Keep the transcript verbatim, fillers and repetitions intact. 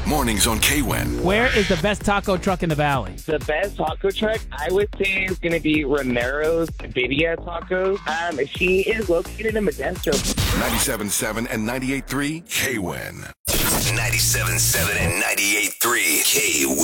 Mornings on K W I N. Where is the best taco truck in the valley? The best taco truck, I would say, is going to be Romero's Birria Tacos. Um, she is located in Modesto. ninety-seven point seven and ninety-eight point three K W I N. ninety-seven point seven and ninety-eight point three K W I N.